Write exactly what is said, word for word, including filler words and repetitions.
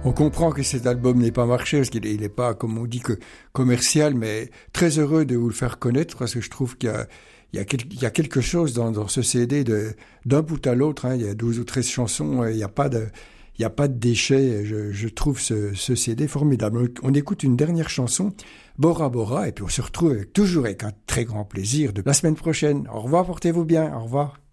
On comprend que cet album n'ait pas marché, parce qu'il n'est pas, comme on dit, que commercial, mais très heureux de vous le faire connaître, parce que je trouve qu'il y a, il y a, quel, il y a quelque chose dans, dans ce C D de, d'un bout à l'autre. Hein, il y a douze ou treize chansons, il n'y a pas de, il n'y a pas de déchets. Je, je trouve ce, ce C D formidable. On écoute une dernière chanson, Bora Bora, et puis on se retrouve avec, toujours avec un très grand plaisir de la semaine prochaine. Au revoir, portez-vous bien. Au revoir.